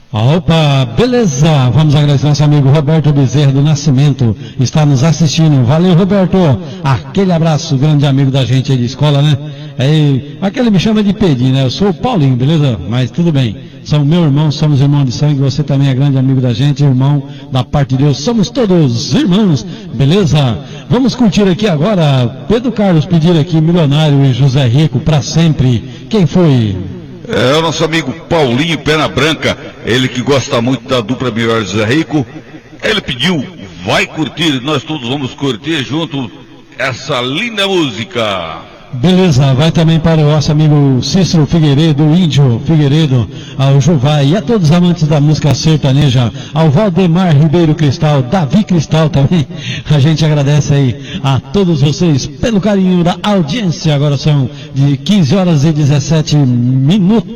Opa, beleza, vamos agradecer nosso amigo Roberto Bezerra do Nascimento, está nos assistindo, valeu Roberto, aquele abraço, grande amigo da gente aí de escola, né? Aquele me chama de Pedinho, né? Eu sou o Paulinho, beleza? Mas tudo bem, são meu irmão, somos irmãos de sangue, você também é grande amigo da gente, irmão da parte de Deus, somos todos irmãos, beleza? Vamos curtir aqui agora, Pedro Carlos pedir aqui Milionário e José Rico para sempre, quem foi? É o nosso amigo Paulinho Pena Branca, ele que gosta muito da dupla Melhor José Rico, ele pediu, vai curtir, nós todos vamos curtir junto essa linda música. Beleza, vai também para o nosso amigo Cícero Figueiredo, o Índio Figueiredo, ao Juvai e a todos os amantes da música sertaneja, ao Valdemar Ribeiro Cristal, Davi Cristal também, a gente agradece aí a todos vocês pelo carinho da audiência, agora são de 15 horas e 17 minutos.